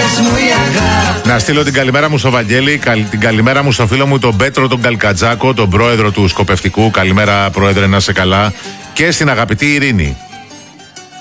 Να στείλω την καλημέρα μου στο Βαγγέλη, την καλημέρα μου στο φίλο μου τον Πέτρο τον Καλκατζάκο, τον πρόεδρο του Σκοπευτικού. Καλημέρα πρόεδρε, να είσαι καλά. Και στην αγαπητή Ειρήνη.